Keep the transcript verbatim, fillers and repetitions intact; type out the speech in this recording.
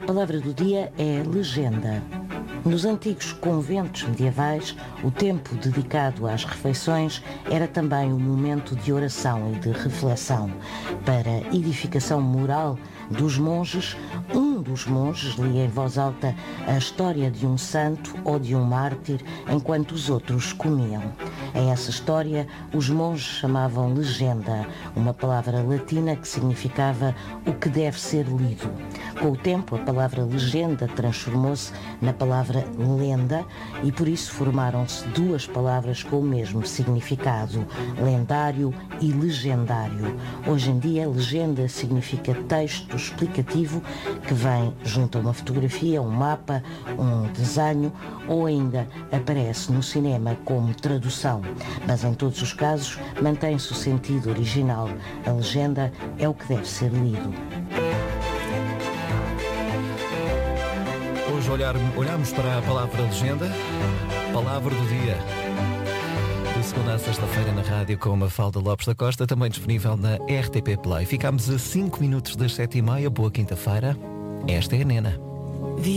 palavra do dia é legenda. Nos antigos conventos medievais, o tempo dedicado às refeições era também um momento de oração e de reflexão. Para edificação moral dos monges, um dos monges lia em voz alta a história de um santo ou de um mártir enquanto os outros comiam. A essa história os monges chamavam legenda, uma palavra latina que significava o que deve ser lido. Com o tempo, a palavra legenda transformou-se na palavra lenda e por isso formaram-se duas palavras com o mesmo significado, lendário e legendário. Hoje em dia, legenda significa texto explicativo que vem junto a uma fotografia, um mapa, um desenho ou ainda aparece no cinema como tradução. Mas em todos os casos, mantém-se o sentido original. A legenda é o que deve ser lido. Hoje olhar, olhamos para a palavra legenda, palavra do dia. De segunda a sexta-feira na rádio com a Mafalda Lopes da Costa, também disponível na R T P Play. Ficámos a cinco minutos das sete e meia. Boa quinta-feira. Esta é a Nena.